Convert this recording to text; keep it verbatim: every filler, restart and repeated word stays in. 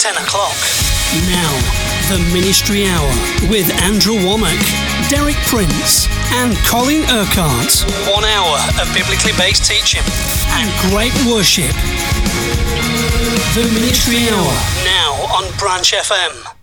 ten o'clock. Now, the Ministry Hour with Andrew Womack, Derek Prince and Colin Urquhart. One hour of biblically based teaching and great worship. The Ministry Hour, now on Branch F M.